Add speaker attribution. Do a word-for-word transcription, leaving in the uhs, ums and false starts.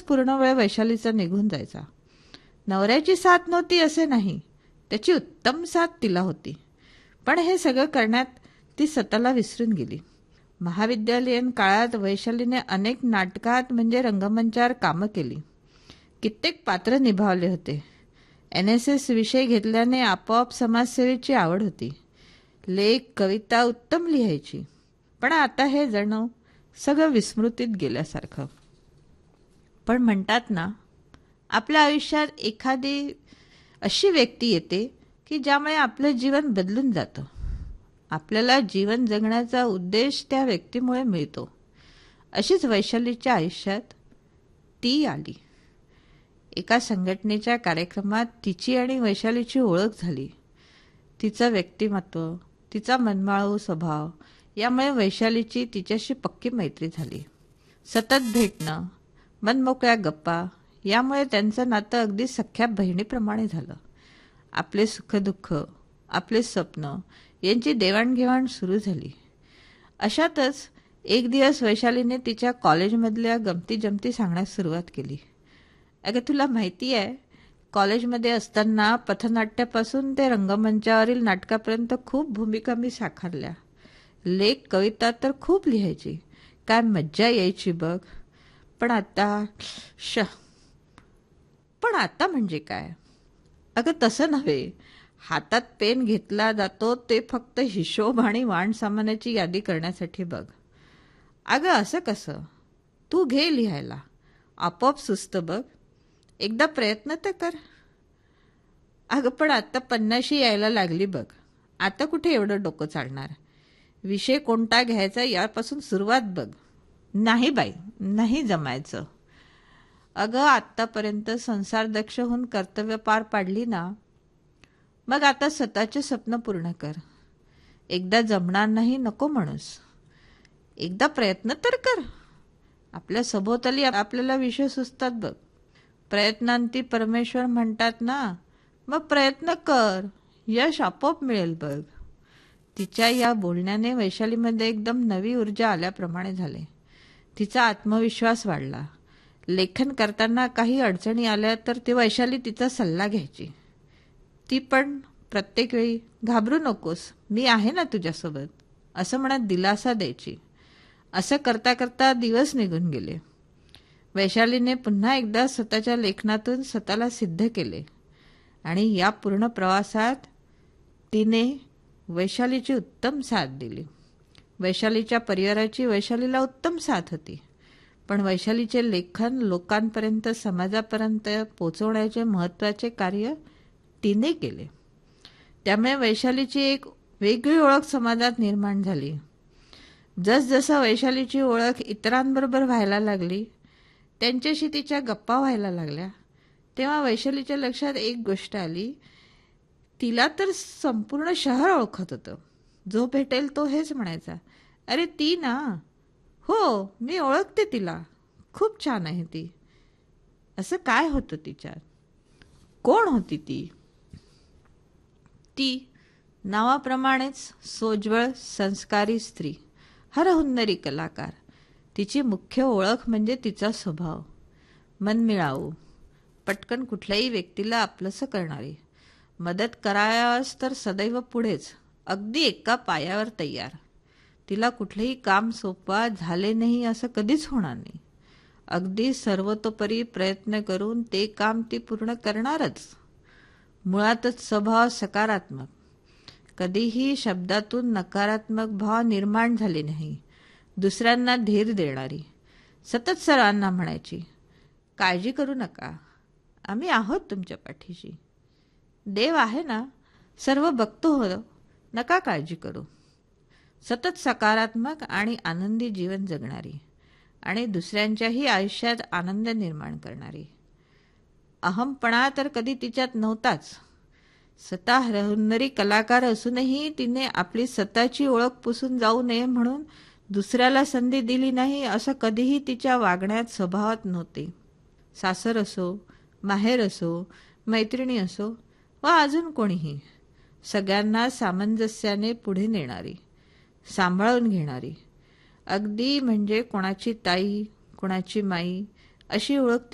Speaker 1: पूर्ण वेळ वैशालीचा निघून जायचा. नवऱ्याची साथ नव्हती असे नाही, त्याची उत्तम साथ तिला होती. पण हे सगळं करण्यात ती स्वतःला विसरून गेली. महाविद्यालयीन काळात वैशालीने अनेक नाटकात म्हणजे रंगमंचावर कामं केली. कित्येक पात्र निभावले होते. एन एस एस विषय घेतल्याने आपोआप समाजसेवेची आवड होती. लेख कविता उत्तम लिहायची. पण आता हे जणू सगळं विस्मृतीत गेल्यासारखं. पण म्हणतात ना, आपल्या आयुष्यात एखादी अशी व्यक्ती येते की ज्यामुळे आपलं जीवन बदलून जातं. आपल्याला जीवन जगण्याचा उद्देश त्या व्यक्तीमुळे मिळतो. अशीच वैशालीच्या आयुष्यात ती आली. एका संघटनेच्या कार्यक्रमात तिची आणि वैशालीची ओळख झाली. तिचं व्यक्तिमत्व, तिचा मनमाळू स्वभाव यामुळे वैशालीची तिच्याशी पक्की मैत्री झाली. सतत भेटणं, मनमोकळ्या गप्पा यामुळे त्यांचं नातं अगदी सख्या बहिणीप्रमाणे झालं. आपले सुखदुःख, आपले स्वप्न यांची देवाणघेवाण सुरू झाली. अशातच एक दिवस वैशालीने तिच्या कॉलेजमधल्या गमती जमती सांगण्यास सुरुवात केली. अगं, तुला माहिती आहे, कॉलेजमध्ये असताना पथनाट्यापासून ते रंगमंचावरील नाटकापर्यंत खूप भूमिका मी साकारल्या. लेख कविता तर खूप लिहायची. काय मज्जा यायची बघ. पण आता श पण आता म्हणजे काय? अगं, तसं नव्हे. हातात पेन घेतला जातो ते फक्त हिशोब आणि वाण सामानाची यादी करण्यासाठी बघ. अगं, असं कसं? तू घे लिहायला, आपोआप सुचतं बघ. एकदा प्रयत्न तर कर. अगं, पण आता पन्नाशी यायला लागली बघ. आता कुठे एवढं डोकं चालणार? विषय कोणता घ्यायचा यापासून सुरुवात बघ. नाही बाई, नाही जमायचं. अगं, आत्तापर्यंत संसारदक्ष होऊन कर्तव्य पार पाडली ना, मग आता स्वतःचे स्वप्न पूर्ण कर. एकदा जमणार नाही नको म्हणूस. एकदा प्रयत्न तर कर. आपल्या सभोवताली आपल्याला विषय सुचतात बघ. प्रयत्नांती परमेश्वर म्हणतात ना, मग प्रयत्न कर, यश आपोआप मिळेल बघ. तिच्या या बोलण्याने वैशालीमध्ये एकदम नवी ऊर्जा आल्याप्रमाणे झाले. तिचा आत्मविश्वास वाढला. लेखन करताना काही अडचणी आल्या तर ती वैशाली तिचा सल्ला घ्यायची. ती पण प्रत्येक वेळी घाबरू नकोस, मी आहे ना तुझ्यासोबत, असं म्हणत दिलासा द्यायची. असं करता करता दिवस निघून गेले. वैशालीने पुन्हा एकदा स्वतःच्या लेखनातून स्वतःला सिद्ध केले आणि या पूर्ण प्रवासात तिने वैशालीची उत्तम साथ दिली. वैशालीच्या परिवाराची वैशालीला उत्तम साथ होती. पण वैशालीचे लेखन लोकांपर्यंत, समाजापर्यंत पोचवण्याचे महत्त्वाचे कार्य तिने केले. त्यामुळे वैशालीची एक वेगळी ओळख समाजात निर्माण झाली. जसजसं वैशालीची ओळख इतरांबरोबर व्हायला लागली, त्यांच्याशी तिच्या गप्पा व्हायला लागल्या, तेव्हा वैशालीच्या लक्षात एक गोष्ट आली. तिला तर संपूर्ण शहर ओळखत होतं. जो भेटेल तो हेच म्हणायचा, अरे ती ना, हो मी ओळखते तिला, खूप छान आहे ती. असं काय होतं तिच्यात? कोण होती ती? ती नावाप्रमाणेच सोज्वळ संस्कारी स्त्री, हरहुन्नरी कलाकार. तिची मुख्य ओळख म्हणजे तिचा स्वभाव. मनमिळावू, पटकन कुठल्याही व्यक्तीला आपलंसं करणारी, मदत करायास तर सदैव पुढेच, अगदी एका पायावर तयार. तिला कुठलेही काम सोपवा झाले नाही असं कधीच होणार नाही. अगदी सर्वतोपरी प्रयत्न करून ते काम ती पूर्ण करणारच. मुळातच स्वभाव सकारात्मक. कधीही शब्दातून नकारात्मक भाव निर्माण झाले नाही. दुसऱ्यांना धीर देणारी. सतत सर्वांना म्हणायची, काळजी करू नका, आम्ही आहोत तुमच्या पाठीशी. देव आहे ना, सर्व बघतो हो, नका काळजी करू. सतत सकारात्मक आणि आनंदी जीवन जगणारी आणि दुसऱ्यांच्याही आयुष्यात आनंद निर्माण करणारी. अहमपणा तर कधी तिच्यात नव्हताच. स्वतः हरहुन्नरी कलाकार असूनही तिने आपली स्वतःची ओळख पुसून जाऊ नये म्हणून दुसऱ्याला संधी दिली नाही असं कधीही तिच्या वागण्यात, स्वभावात नव्हते. सासर असो, माहेर असो, मैत्रिणी असो व अजून कोणीही, सगळ्यांना सामंजस्याने पुढे नेणारी, सांभाळून घेणारी. अगदी म्हणजे कोणाची ताई, कोणाची माई अशी ओळख